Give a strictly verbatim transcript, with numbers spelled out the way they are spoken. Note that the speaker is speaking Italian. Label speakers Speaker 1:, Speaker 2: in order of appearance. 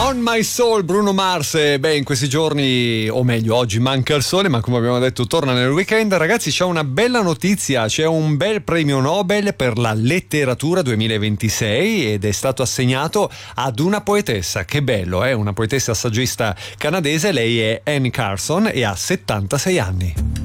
Speaker 1: On My Soul, Bruno Mars. Beh, in questi giorni, o meglio oggi manca il sole, ma come abbiamo detto torna nel weekend. Ragazzi, c'è una bella notizia, c'è un bel premio Nobel per la letteratura duemilaventisei ed è stato assegnato ad una poetessa. Che bello, eh? Una poetessa saggista canadese, lei è Anne Carson e ha settantasei anni.